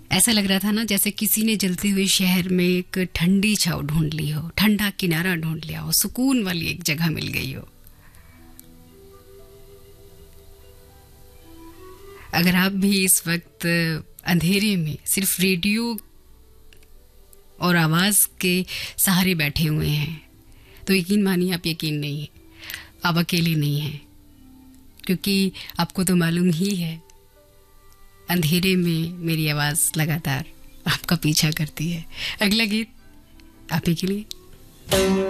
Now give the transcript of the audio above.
ऐसा लग रहा था ना जैसे किसी ने जलते हुए शहर में एक ठंडी छाव ढूंढ ली हो, ठंडा किनारा ढूंढ लिया हो, सुकून वाली एक जगह मिल गई हो। अगर आप भी इस वक्त अंधेरे में सिर्फ रेडियो और आवाज के सहारे बैठे हुए हैं तो यकीन मानिए आप यकीन नहीं है, आप अकेले नहीं हैं, क्योंकि आपको तो मालूम ही है अंधेरे में मेरी आवाज लगातार आपका पीछा करती है। अगला गीत आप ही के लिए।